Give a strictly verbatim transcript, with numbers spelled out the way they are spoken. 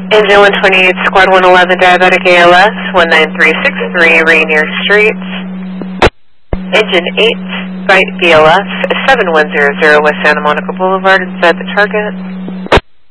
Engine one twenty-eight, Squad one eleven, diabetic A L S, one nine three six three, Rainier Street. Engine eight, Bite B L S, seven one zero zero, West Santa Monica Boulevard, inside the target.